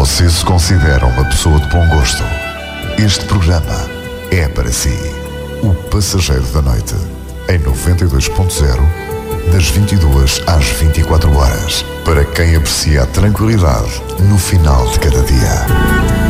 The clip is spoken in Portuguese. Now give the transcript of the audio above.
você se considera uma pessoa de bom gosto, este programa é para si. O Passageiro da Noite, em 92.0, das 22 às 24 horas, para quem aprecia a tranquilidade no final de cada dia.